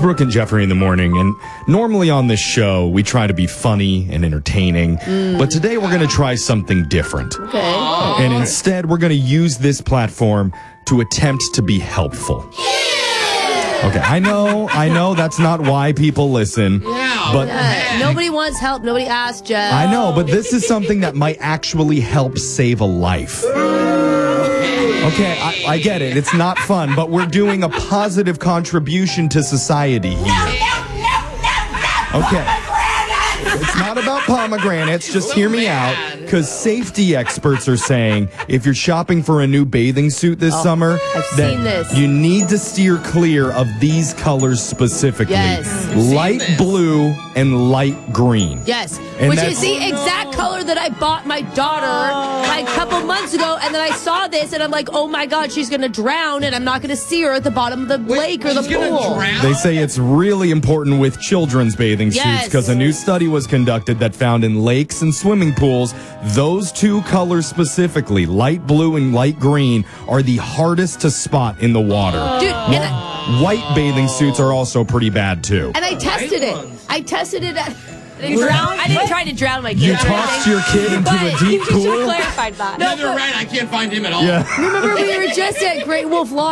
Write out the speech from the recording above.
Brooke and Jeffrey in the morning, and normally on this show, we try to be funny and entertaining, but today we're going to try something different. Okay. And instead, we're going to use this platform to attempt to be helpful. Okay, I know that's not why people listen, but Nobody wants help. Nobody asked, Jeff. I know, but this is something that might actually help save a life. Okay, I get it. It's not fun, but we're doing a positive contribution to society here. Okay. It's not about pomegranates. Just hear me out, because safety experts are saying if you're shopping for a new bathing suit this summer, seen this. you need to steer clear of these colors specifically. Yes. Light blue and light green. Yes, And which that's- is the exact color that I bought my daughter like a couple months ago, and then I saw this, and I'm like, oh my God, she's going to drown, and I'm not going to see her at the bottom of the lake or the pool. They say it's really important with children's bathing suits Yes. because a new study was conducted that found in lakes and swimming pools, those two colors specifically, light blue and light green, are the hardest to spot in the water. Dude, and White bathing suits are also pretty bad too. I tested it. I tested it at... I didn't try to drown my kid. You tossed your kid into a deep You should have pool? clarified that. No, they're right. I can't find him at all. Yeah. Remember, we were just at Great Wolf Lodge.